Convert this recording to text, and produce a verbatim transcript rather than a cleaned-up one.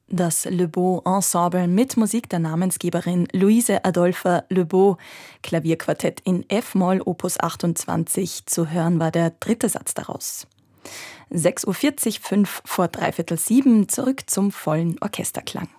Das Le Beau Ensemble mit Musik der Namensgeberin Louise Adolphe Le Beau. Klavierquartett in F-Moll, Opus achtundzwanzig. Zu hören war der dritte Satz daraus. sechs Uhr vierzig, fünf vor dreiviertel sieben, zurück zum vollen Orchesterklang.